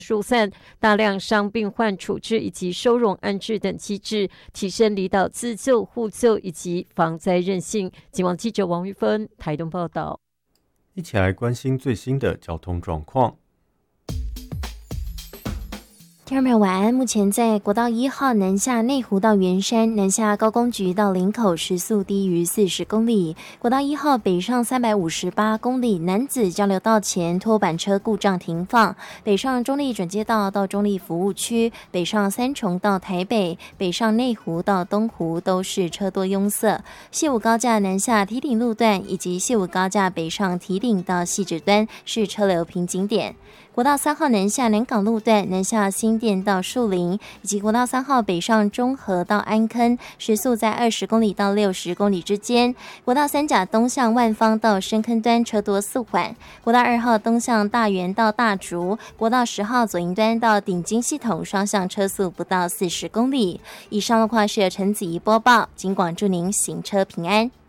疏散、大量伤病患处置以及收容安置等机制，提升离岛自救、互救以及防灾韧性。警网记者王玉芬台东报道。 一起来关心最新的交通状况。 听众朋友晚安，目前在国道1号南下内湖到圆山，南下高工局到林口时速低于40公里。国道1号北上358公里南子交流道前拖板车故障停放，北上中立转接道到中立服务区，北上三重到台北，北上内湖到东湖都是车多拥塞。西武高架南下堤顶路段以及西武高架北上堤顶到汐止端是车流瓶颈点。国道3号南下南港路段南下新店到树林，以及国道3号北上中和到安坑，时速在20公里到60公里之间。国道3甲东向万芳到深坑端车多速缓。国道2号东向大园到大竹，国道10号左营端到顶金系统双向车速不到40公里。以上路况是由陈子怡播报，警广祝您行车平安。